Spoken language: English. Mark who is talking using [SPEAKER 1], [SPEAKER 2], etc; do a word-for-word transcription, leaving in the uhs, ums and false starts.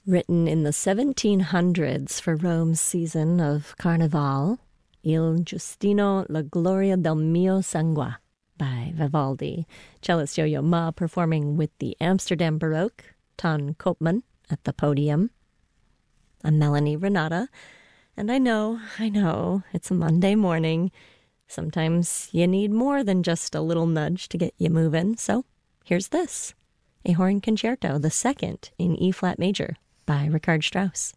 [SPEAKER 1] Written in the seventeen hundreds for Rome's season of Carnival, Il Giustino la Gloria del mio sangue by Vivaldi. Cellist Yo-Yo Ma performing with the Amsterdam Baroque, Ton Koopman at the podium. I'm Melanie Renata, and I know, I know, it's a Monday morning. Sometimes you need more than just a little nudge to get you moving, so here's this. A horn concerto, the second in E-flat major, by Richard Strauss.